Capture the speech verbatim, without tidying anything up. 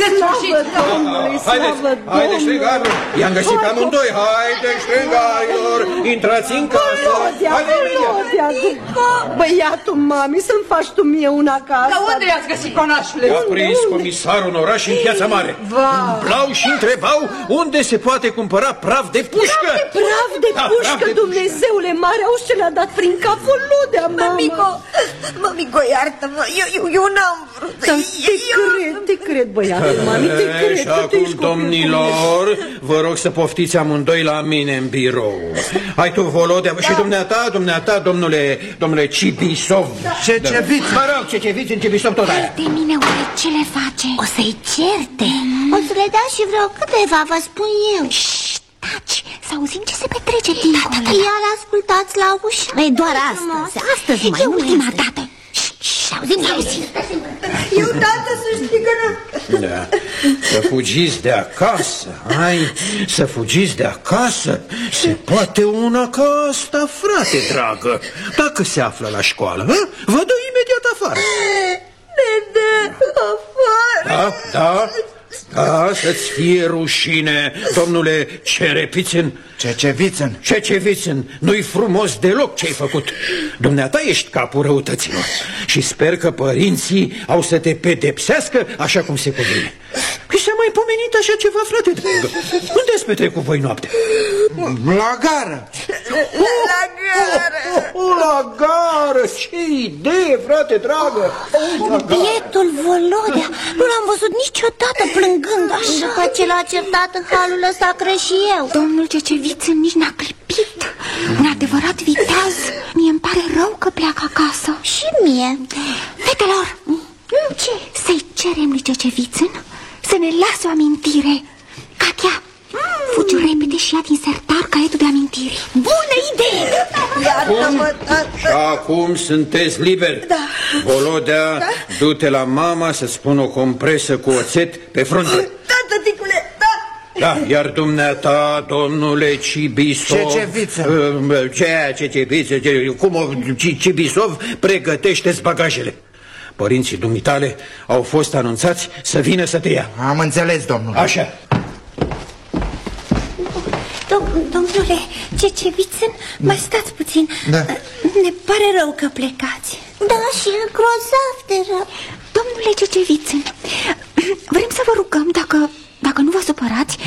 de sfârșit! Haideți, haideți, ștrengarul! I-am găsit pe amândoi! Haide, ștrengarilor! Intrați în casă! Volodia, băiatul mami, să-mi faci tu mie una casă. Dar unde i-ați găsit, conașule? A prins comisarul în oraș, în Piața Mare. Umblau și întrebau unde se poate cumpăra praf de pușcă. Praf de pușcă, Dumnezeule mare, auzi ce le-a dat prin cap Volodea, mama. Mămico, mămico, iartă-mă, eu, eu, eu n-am vrut. Dar te cred, te cred, băiatul mami, te cred. Și acum, domnilor, vă rog să poftiți amândoi la mine în birou. Hai tu, Volodea, și dumneata, dumneata, domnule, domnule Cibisov. Ceceviț, mă rog, Ceceviț, în Cibisov tot aia. De mine oare ce le face? O să-i certe. O să le dea și vreo câteva, vă spun eu. Șșt, taci, să auzim ce se petrece dincolo. Iar ascultați la ușă. Ei, doar astăzi, astăzi mai e ultima dată. Șșt, auzim, auzim. Eu, tată, să știi că nu... Da. Să fugiți de acasă, hai, să fugiți de acasă. Se poate una ca asta, frate dragă. Dacă se află la școală, hă? Vă dă imediat afară. Ne dă afară. Da, da, da, să-ți fie rușine, domnule Cerepițin. Cecevițin. Cecevițin, nu-i frumos deloc ce-ai făcut. Dumneata ești capul răutăților și sper că părinții au să te pedepsească așa cum se cuvine. Păi s-a mai pomenit așa ceva, frate dragă. Unde ați petrecut voi noaptea? La gară. La gară. Oh, oh, la gară, ce idee, frate dragă. Bietul Volodea, nu l-am văzut niciodată plângând așa. După ce l-a certat în halul ăsta, cred și eu. Domnul Cecevițin nici n-a clipit. Un adevărat viteaz. Mie-mi pare rău că pleacă acasă. Și mie. Fetelor, ce? Să-i cerem lui Cecevițin să ne lasă o amintire. Catia, fugi repede și ia din sertar caietul de amintiri. Bună idee! Iartă-mă, tată. Și acum sunteți liberi. Da. Volodea, da? Du-te la mama să spun o compresă cu oțet pe frunte. Tată, ticule, da. Da, iar dumneata, domnule Cibisov... Ceceviță. Uh, ce, Ceceviță, ce, cum o, Cibisov, pregătește-ți bagajele. Părinții dumitale au fost anunțați să vină să te ia. Am înțeles, domnule. Așa. Domnule Cecevițin, mai stați puțin. Da. Ne pare rău că plecați. Da, și e grozav de rău. Domnule Cecevițin, vrem să vă rugăm, dacă, dacă nu vă supărați,